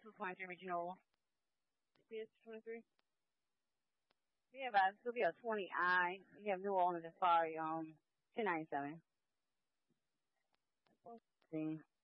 223 Regional. CS23. We have a Sylvia 20I. We have New Orleans Safari 1097. Let's see.